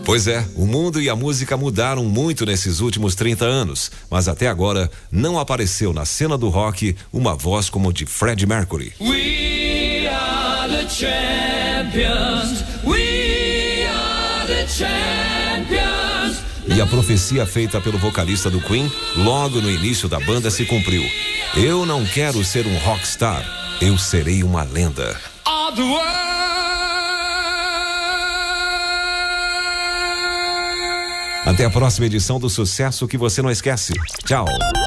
Pois é, o mundo e a música mudaram muito nesses últimos 30 anos, mas até agora não apareceu na cena do rock uma voz como a de Freddie Mercury. We are the champions. We are the champions. E a profecia feita pelo vocalista do Queen, logo no início da banda, se cumpriu. Eu não quero ser um rockstar, eu serei uma lenda. Of the world. Até a próxima edição do Sucesso que você não esquece. Tchau.